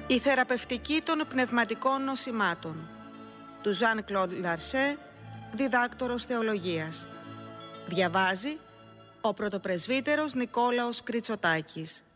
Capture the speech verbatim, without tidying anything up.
Η θεραπευτική των πνευματικών νοσημάτων του Ζαν Κλοντ Λαρσέ, διδάκτορος θεολογίας. Διαβάζει ο πρωτοπρεσβύτερος Νικόλαος Κριτσοτάκης.